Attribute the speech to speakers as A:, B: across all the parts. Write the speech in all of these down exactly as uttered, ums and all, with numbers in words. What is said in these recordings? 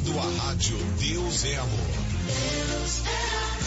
A: ouvindo a rádio Deus é Amor. Deus é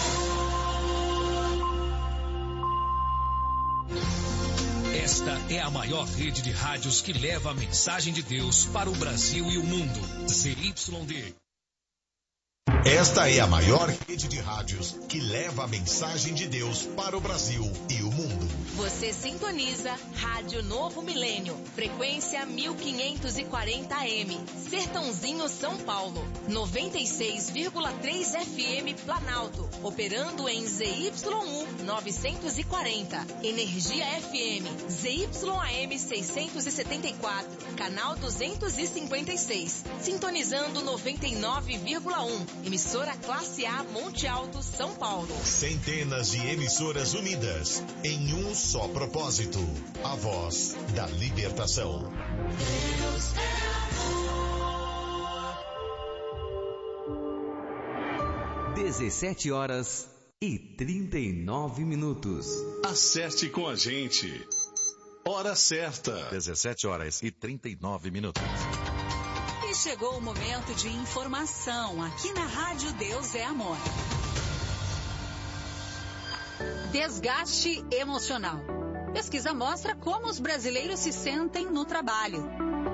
A: amor.
B: Esta é a maior rede de rádios que leva a mensagem de Deus para o Brasil e o mundo. Z Y D.
A: Esta é a maior rede de rádios que leva a mensagem de Deus para o Brasil e o mundo.
C: Você sintoniza Rádio Novo Milênio, frequência mil quinhentos e quarenta A M, Sertãozinho, São Paulo, noventa e seis vírgula três F M Planalto, operando em Z Y um novecentos e quarenta, Energia F M, Z Y A M seiscentos e setenta e quatro, canal duzentos e cinquenta e seis, sintonizando noventa e nove vírgula um, emissora Classe A Monte Alto, São Paulo.
A: Centenas de emissoras unidas em um só propósito, a voz da libertação. Deus é
D: amor. dezessete horas e trinta e nove minutos.
E: Acerte com a gente. Hora certa.
F: dezessete horas e trinta e nove minutos.
G: E chegou o momento de informação aqui na Rádio Deus é Amor. Desgaste emocional. Pesquisa mostra como os brasileiros se sentem no trabalho.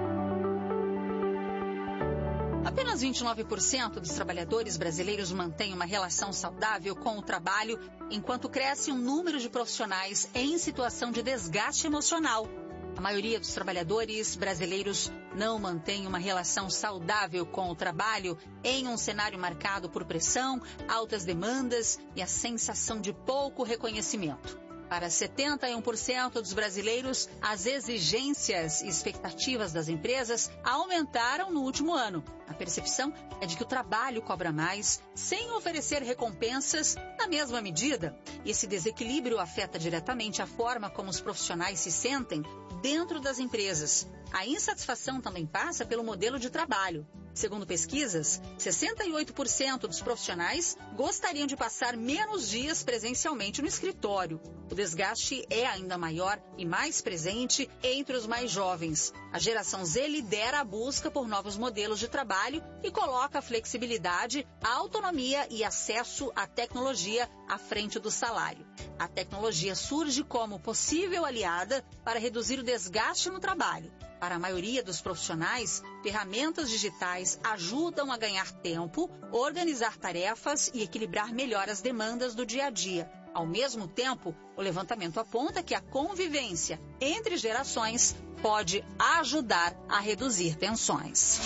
G: Apenas vinte e nove por cento dos trabalhadores brasileiros mantêm uma relação saudável com o trabalho, enquanto cresce o número de profissionais em situação de desgaste emocional. A maioria dos trabalhadores brasileiros não mantém uma relação saudável com o trabalho em um cenário marcado por pressão, altas demandas e a sensação de pouco reconhecimento. Para setenta e um por cento dos brasileiros, as exigências e expectativas das empresas aumentaram no último ano. A percepção é de que o trabalho cobra mais, sem oferecer recompensas na mesma medida. Esse desequilíbrio afeta diretamente a forma como os profissionais se sentem dentro das empresas. A insatisfação também passa pelo modelo de trabalho. Segundo pesquisas, sessenta e oito por cento dos profissionais gostariam de passar menos dias presencialmente no escritório. O desgaste é ainda maior e mais presente entre os mais jovens. A geração Z lidera a busca por novos modelos de trabalho e coloca a flexibilidade, a autonomia e acesso à tecnologia à frente do salário. A tecnologia surge como possível aliada para reduzir o desgaste no trabalho. Para a maioria dos profissionais, ferramentas digitais ajudam a ganhar tempo, organizar tarefas e equilibrar melhor as demandas do dia a dia. Ao mesmo tempo, o levantamento aponta que a convivência entre gerações pode ajudar a reduzir tensões.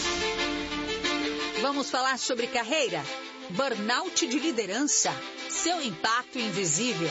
G: Vamos falar sobre carreira? Burnout de liderança, seu impacto invisível.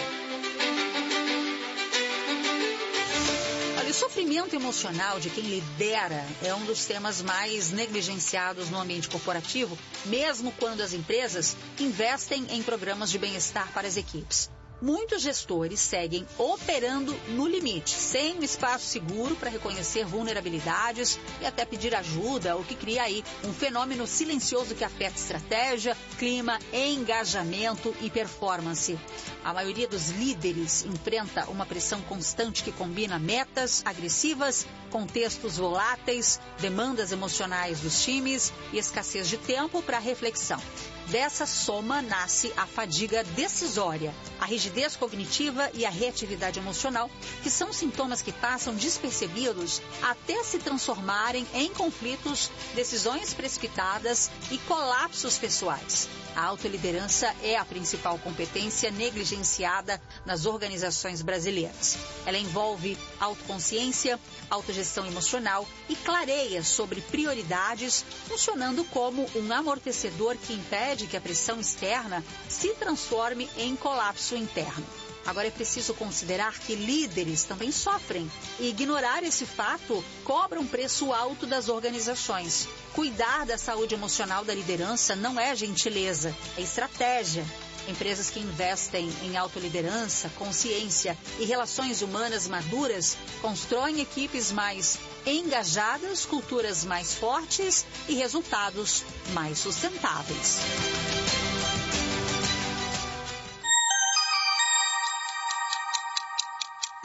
G: O sofrimento emocional de quem lidera é um dos temas mais negligenciados no ambiente corporativo, mesmo quando as empresas investem em programas de bem-estar para as equipes. Muitos gestores seguem operando no limite, sem um espaço seguro para reconhecer vulnerabilidades e até pedir ajuda, o que cria aí um fenômeno silencioso que afeta estratégia, clima, engajamento e performance. A maioria dos líderes enfrenta uma pressão constante que combina metas agressivas, contextos voláteis, demandas emocionais dos times e escassez de tempo para reflexão. Dessa soma nasce a fadiga decisória, a rigidez cognitiva e a reatividade emocional, que são sintomas que passam despercebidos até se transformarem em conflitos, decisões precipitadas e colapsos pessoais. A autoliderança é a principal competência negligenciada nas organizações brasileiras. Ela envolve autoconsciência, autogestão emocional e clareia sobre prioridades, funcionando como um amortecedor que impede que a pressão externa se transforme em colapso interno. Agora é preciso considerar que líderes também sofrem e ignorar esse fato cobra um preço alto das organizações. Cuidar da saúde emocional da liderança não é gentileza, é estratégia. Empresas que investem em autoliderança, consciência e relações humanas maduras constroem equipes mais engajadas, culturas mais fortes e resultados mais sustentáveis.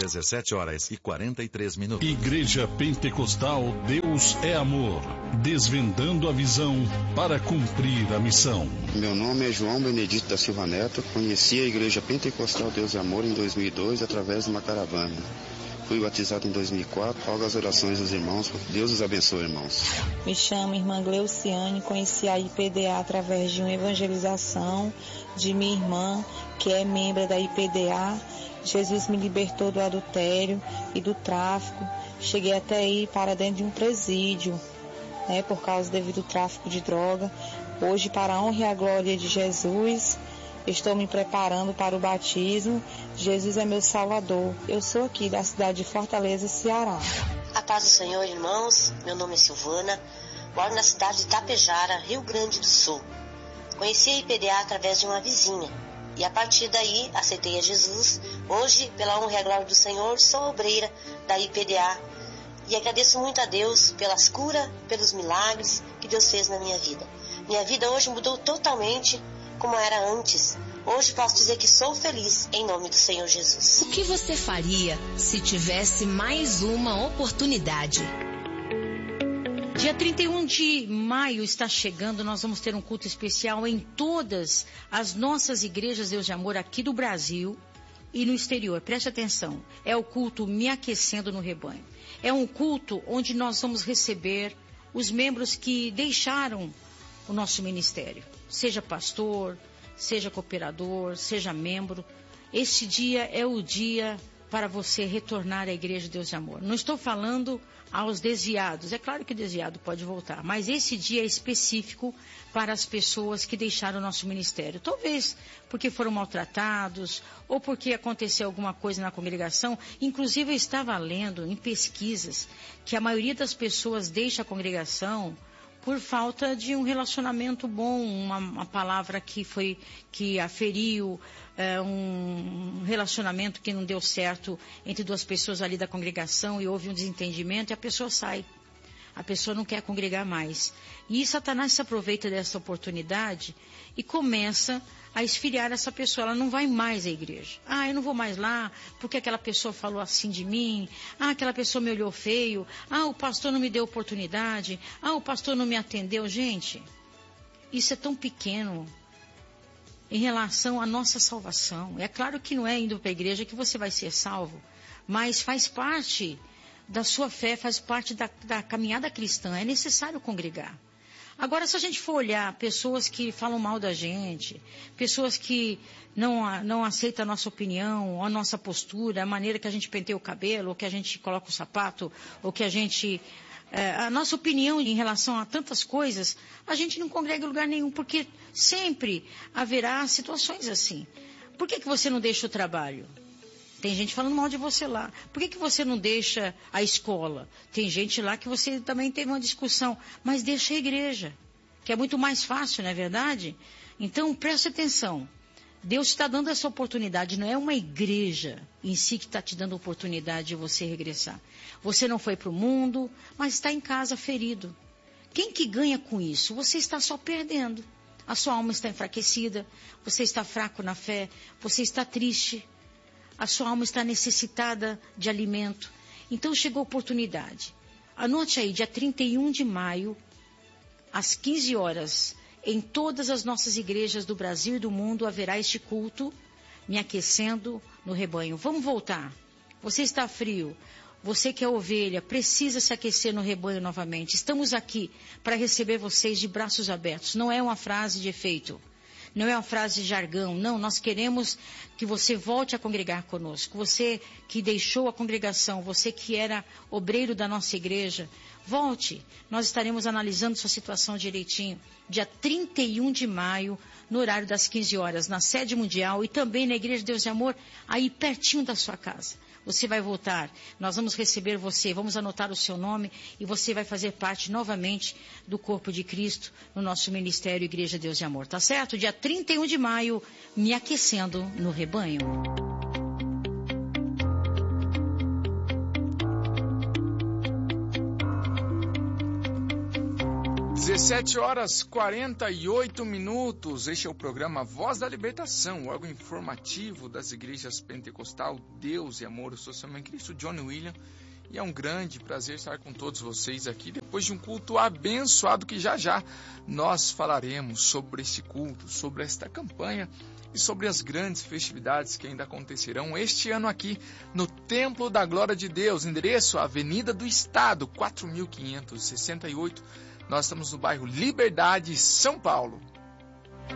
F: dezessete horas e quarenta e três minutos.
E: Igreja Pentecostal Deus é Amor, desvendando a visão para cumprir a missão.
H: Meu nome é João Benedito da Silva Neto, conheci a Igreja Pentecostal Deus é Amor em dois mil e dois através de uma caravana. Fui batizado em dois mil e quatro, rogo as orações dos irmãos, Deus os abençoe, irmãos.
I: Me chamo irmã Gleuciane, conheci a I P D A através de uma evangelização de minha irmã, que é membro da I P D A. Jesus me libertou do adultério e do tráfico. Cheguei até ir para dentro de um presídio, né, por causa devido ao tráfico de droga. Hoje, para a honra e a glória de Jesus, estou me preparando para o batismo. Jesus é meu Salvador. Eu sou aqui da cidade de Fortaleza, Ceará.
J: A paz do Senhor, irmãos. Meu nome é Silvana. Moro na cidade de Tapejara, Rio Grande do Sul. Conheci a I P D A através de uma vizinha. E a partir daí, aceitei a Jesus. Hoje, pela honra e a glória do Senhor, sou obreira da I P D A. E agradeço muito a Deus pelas curas, pelos milagres que Deus fez na minha vida. Minha vida hoje mudou totalmente como era antes. Hoje posso dizer que sou feliz em nome do Senhor Jesus.
C: O que você faria se tivesse mais uma oportunidade?
G: Dia trinta e um de maio está chegando, nós vamos ter um culto especial em todas as nossas igrejas Deus de Amor aqui do Brasil e no exterior. Preste atenção, é o culto Me Aquecendo no Rebanho. É um culto onde nós vamos receber os membros que deixaram o nosso ministério. Seja pastor, seja cooperador, seja membro. Este dia é o dia para você retornar à Igreja Deus de Amor. Não estou falando aos desviados. É claro que o desviado pode voltar, mas esse dia é específico para as pessoas que deixaram o nosso ministério. Talvez porque foram maltratados ou porque aconteceu alguma coisa na congregação. Inclusive, eu estava lendo em pesquisas que a maioria das pessoas deixa a congregação por falta de um relacionamento bom, uma, uma palavra que foi, que a feriu, é, um relacionamento que não deu certo entre duas pessoas ali da congregação e houve um desentendimento e a pessoa sai. A pessoa não quer congregar mais. E Satanás se aproveita dessa oportunidade e começa a esfriar essa pessoa. Ela não vai mais à igreja. Ah, eu não vou mais lá porque aquela pessoa falou assim de mim. Ah, aquela pessoa me olhou feio. Ah, o pastor não me deu oportunidade. Ah, o pastor não me atendeu. Gente, isso é tão pequeno em relação à nossa salvação. É claro que não é indo para a igreja que você vai ser salvo, mas faz parte da sua fé, faz parte da, da caminhada cristã. É necessário congregar. Agora, se a gente for olhar pessoas que falam mal da gente, pessoas que não, não aceitam a nossa opinião, a nossa postura, a maneira que a gente penteia o cabelo, ou que a gente coloca o sapato, ou que a gente... É, a nossa opinião em relação a tantas coisas, a gente não congrega em lugar nenhum, porque sempre haverá situações assim. Por que que você não deixa o trabalho? Tem gente falando mal de você lá. Por que que você não deixa a escola? Tem gente lá que você também teve uma discussão. Mas deixa a igreja, que é muito mais fácil, não é verdade? Então, preste atenção. Deus está dando essa oportunidade. Não é uma igreja em si que está te dando a oportunidade de você regressar. Você não foi para o mundo, mas está em casa ferido. Quem que ganha com isso? Você está só perdendo. A sua alma está enfraquecida. Você está fraco na fé. Você está triste. A sua alma está necessitada de alimento. Então chegou a oportunidade. Anote aí, dia trinta e um de maio, às quinze horas, em todas as nossas igrejas do Brasil e do mundo, haverá este culto, Me Aquecendo no Rebanho. Vamos voltar. Você está frio. Você que é ovelha, precisa se aquecer no rebanho novamente. Estamos aqui para receber vocês de braços abertos. Não é uma frase de efeito. Não é uma frase de jargão, não. Nós queremos que você volte a congregar conosco. Você que deixou a congregação, você que era obreiro da nossa igreja, volte. Nós estaremos analisando sua situação direitinho. Dia trinta e um de maio, no horário das quinze horas, na sede mundial e também na Igreja Deus de Amor, aí pertinho da sua casa. Você vai voltar, nós vamos receber você, vamos anotar o seu nome e você vai fazer parte novamente do corpo de Cristo no nosso ministério Igreja Deus de Amor, tá certo? Dia trinta e um de maio, Me Aquecendo no Rebanho.
K: dezessete horas e quarenta e oito minutos. Este é o programa Voz da Libertação, órgão informativo das igrejas Pentecostal Deus e Amor. Eu sou seu irmão Cristo, Johnny William, e é um grande prazer estar com todos vocês aqui depois de um culto abençoado que já já nós falaremos sobre este culto, sobre esta campanha e sobre as grandes festividades que ainda acontecerão este ano aqui no Templo da Glória de Deus, endereço Avenida do Estado, quatro mil quinhentos e sessenta e oito. Nós estamos no bairro Liberdade, São Paulo.